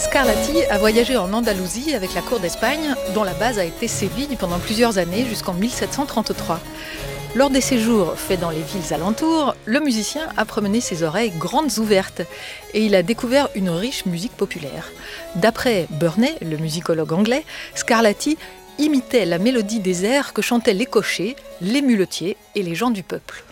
Scarlatti a voyagé en Andalousie avec la cour d'Espagne, dont la base a été Séville pendant plusieurs années jusqu'en 1733. Lors des séjours faits dans les villes alentours, le musicien a promené ses oreilles grandes ouvertes et il a découvert une riche musique populaire. D'après Burney, le musicologue anglais, Scarlatti imitait la mélodie des airs que chantaient les cochers, les muletiers et les gens du peuple.